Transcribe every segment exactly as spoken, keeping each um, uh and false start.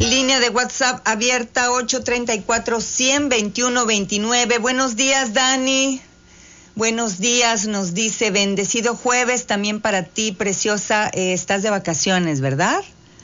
línea de WhatsApp abierta ocho treinta y cuatro, cien, veintiuno veintinueve. Buenos días, Dani. Buenos días, nos dice, bendecido jueves también para ti, preciosa. Eh, estás de vacaciones, ¿verdad?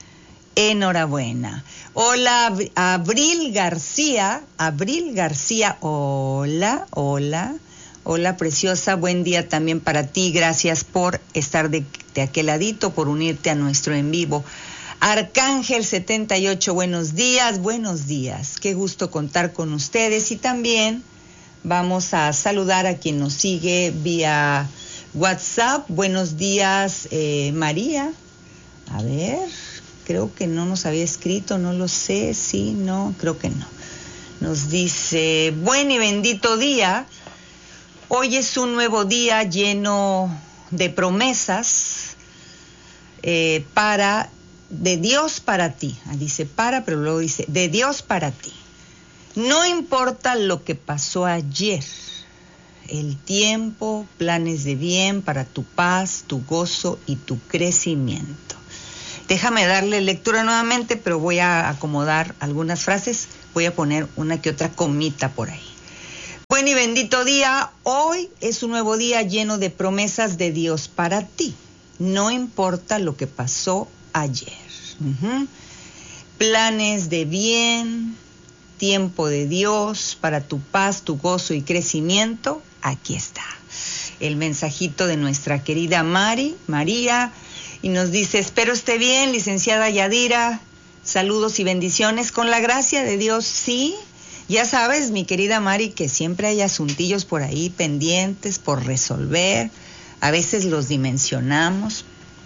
Enhorabuena. Hola, Abril García. Abril García, hola, hola. Hola, preciosa, buen día también para ti. Gracias por estar de, de aquel ladito, por unirte a nuestro en vivo. Arcángel setenta y ocho, buenos días, buenos días. Qué gusto contar con ustedes y también vamos a saludar a quien nos sigue vía WhatsApp. Buenos días, eh, María. A ver, creo que no nos había escrito, no lo sé, sí, no, creo que no. Nos dice, buen y bendito día. Hoy es un nuevo día lleno de promesas eh, para, de Dios para ti. Ah, dice para, pero luego dice, de Dios para ti. No importa lo que pasó ayer, el tiempo, planes de bien para tu paz, tu gozo y tu crecimiento. Déjame darle lectura nuevamente, pero voy a acomodar algunas frases, voy a poner una que otra comita por ahí. Buen y bendito día, hoy es un nuevo día lleno de promesas de Dios para ti. No importa lo que pasó ayer. Uh-huh. Planes de bien, tiempo de Dios para tu paz, tu gozo y crecimiento, aquí está. El mensajito de nuestra querida Mari, María, y nos dice, espero esté bien, licenciada Yadira, saludos y bendiciones, con la gracia de Dios, sí. Ya sabes, mi querida Mari, que siempre hay asuntillos por ahí pendientes por resolver, a veces los dimensionamos,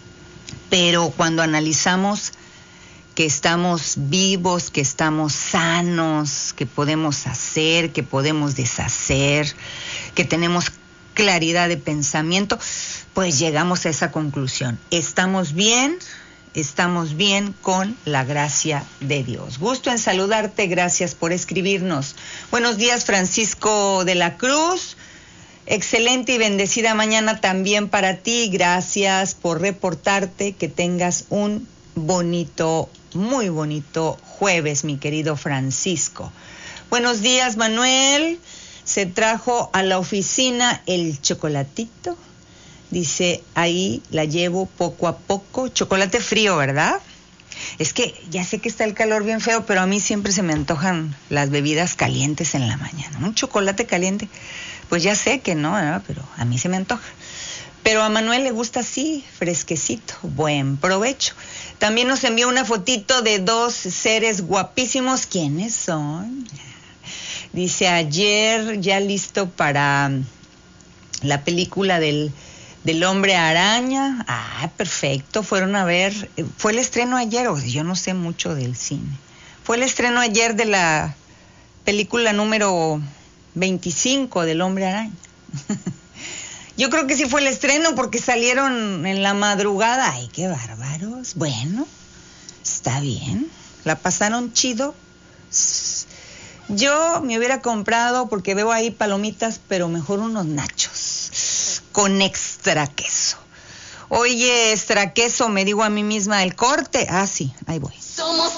pero cuando analizamos que estamos vivos, que estamos sanos, que podemos hacer, que podemos deshacer, que tenemos claridad de pensamiento, pues llegamos a esa conclusión. Estamos bien, estamos bien con la gracia de Dios. Gusto en saludarte, gracias por escribirnos. Buenos días, Francisco de la Cruz. Excelente y bendecida mañana también para ti. Gracias por reportarte, que tengas un bonito, muy bonito jueves, mi querido Francisco. Buenos días, Manuel. Se trajo a la oficina el chocolatito. Dice, ahí la llevo poco a poco. Chocolate frío, ¿verdad? Es que ya sé que está el calor bien feo, pero a mí siempre se me antojan las bebidas calientes en la mañana. Un chocolate caliente, pues ya sé que no, ¿verdad? Pero a mí se me antoja. Pero a Manuel le gusta así, fresquecito. Buen provecho. También nos envió una fotito de dos seres guapísimos. ¿Quiénes son? Dice, ayer ya listo para la película del, del Hombre Araña. Ah, perfecto. Fueron a ver, fue el estreno ayer, o yo no sé mucho del cine. Fue el estreno ayer de la película número veinticinco del Hombre Araña. Yo creo que sí fue el estreno porque salieron en la madrugada. Ay, qué bárbaros. Bueno, está bien. La pasaron chido. Yo me hubiera comprado, porque veo ahí palomitas, pero mejor unos nachos con extra queso. Oye, extra queso, me digo a mí misma, el corte. Ah, sí, ahí voy. Somos